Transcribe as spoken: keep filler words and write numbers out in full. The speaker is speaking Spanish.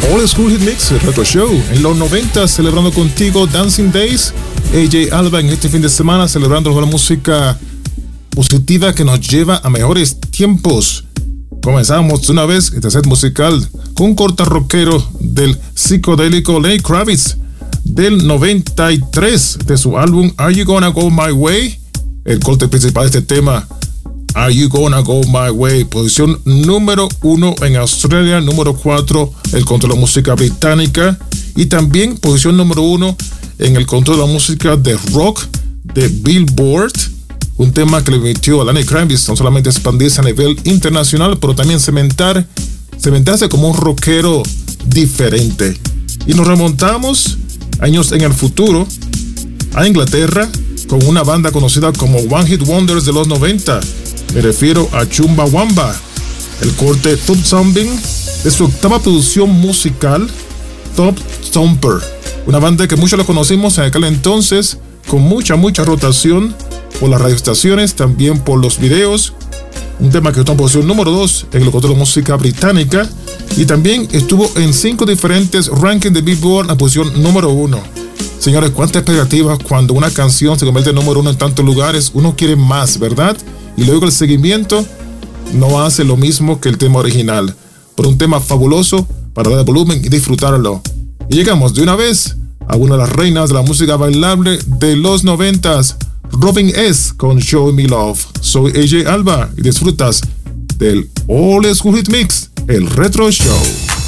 All School Hit Mix, el Retro Show. En los noventa, celebrando contigo Dancing Days. A J Alba en este fin de semana, celebrando la música positiva que nos lleva a mejores tiempos. Comenzamos de una vez este set musical con un corta rockero del psicodélico Lenny Kravitz del noventa y tres, de su álbum Are You Gonna Go My Way. El corte principal de este tema, Are You Gonna Go My Way, posición número uno en Australia, número cuatro el control de la música británica, y también posición número uno en el control de la música de rock de Billboard. Un tema que le permitió a Lenny Kravitz no solamente expandirse a nivel internacional, pero también cementar, cementarse como un rockero diferente. Y nos remontamos años en el futuro a Inglaterra con una banda conocida como One Hit Wonders de los noventa. Me refiero a Chumbawamba, el corte Top Thumping de su octava producción musical, Top Thumper. Una banda que muchos lo conocimos en aquel entonces, con mucha, mucha rotación por las radioestaciones, también por los videos. Un tema que estuvo en posición número dos en el control de música británica, y también estuvo en cinco diferentes rankings de Billboard en la posición número uno. Señores, cuántas expectativas cuando una canción se convierte en número uno en tantos lugares. Uno quiere más, ¿verdad? Y luego el seguimiento no hace lo mismo que el tema original, pero un tema fabuloso para darle volumen y disfrutarlo. Y llegamos de una vez a una de las reinas de la música bailable de los noventas, Robin S. con Show Me Love. Soy A J Alba y disfrutas del All School Hit Mix, el Retro Show.